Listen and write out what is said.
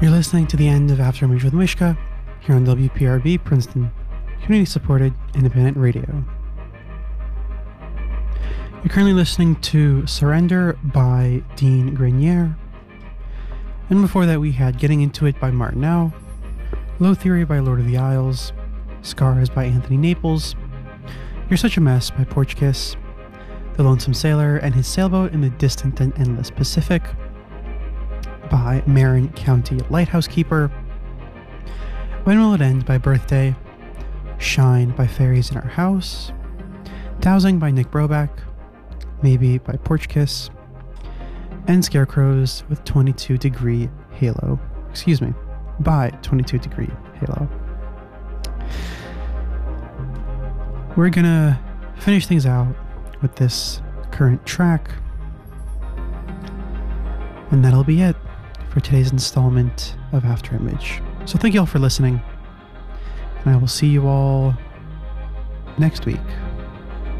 You're listening to the end of After Image with Mishka here on WPRB Princeton, community-supported independent radio. You're currently listening to Surrender by Dean Grenier. And before that, we had Getting Into It by Martineau, Low Theory by Lord of the Isles, Scars by Anthony Naples, You're Such a Mess by Porchkiss, The Lonesome Sailor and His Sailboat in the Distant and Endless Pacific by Marin County Lighthouse Keeper, When Will It End by Birthday, Shine by Fairies in Our House, Dowsing by Nick Broback, Maybe by Porchkiss, and Scarecrows with 22 Degree Halo. By 22 Degree Halo. We're gonna finish things out with this current track, and that'll be it for today's installment of After Image. So thank you all for listening, and I will see you all next week.